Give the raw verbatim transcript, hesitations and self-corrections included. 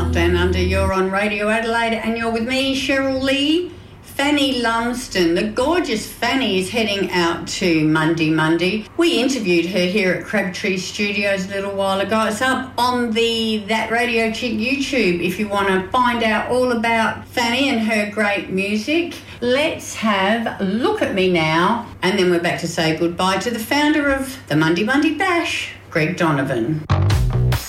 Up Down Under, you're on Radio Adelaide and you're with me, Cheryl Lee. Fanny Lumsden, the gorgeous Fanny, is heading out to Monday Monday. We interviewed her here at Crabtree Studios a little while ago. It's up on the That Radio Chick YouTube if you want to find out all about Fanny and her great music. Let's have a look at me now, and then we're back to say goodbye to the founder of the Monday Monday Bash, Greg Donovan.